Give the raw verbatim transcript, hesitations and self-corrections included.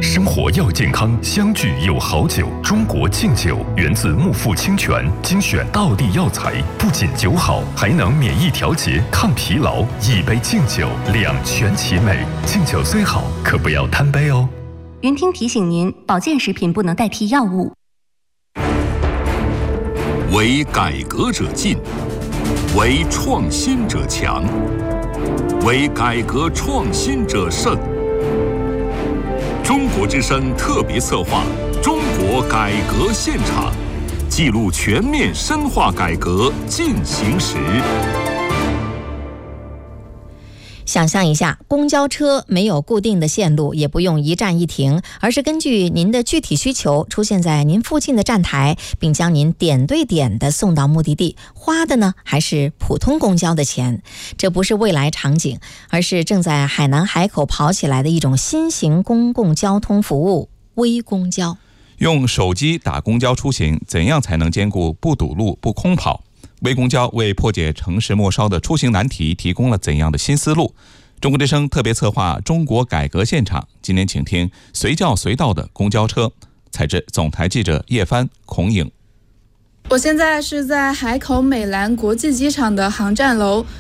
生活要健康，相聚有好酒。中国敬酒源自木富清泉精选道地药材，不仅酒好，还能免疫调节、抗疲劳。一杯敬酒，两全其美。敬酒虽好，可不要贪杯哦。 云听提醒您，保健食品不能代替药物。 为改革者进，为创新者强，为改革创新者胜。中国之声特别策划《中国改革现场》，记录全面深化改革进行时。 想象一下，公交车没有固定的线路，也不用一站一停，而是根据您的具体需求出现在您附近的站台，并将您点对点的送到目的地，花的呢还是普通公交的钱。这不是未来场景，而是正在海南海口跑起来的一种新型公共交通服务——微公交。 用手机打公交出行，怎样才能兼顾不堵路、不空跑？微公交为破解城市末梢的出行难题提供了怎样的新思路？中国之声特别策划《中国改革现场》，今天请听随叫随到的公交车。采自总台记者叶帆、孔颖。 我现在是在海口美兰国际机场的航站楼，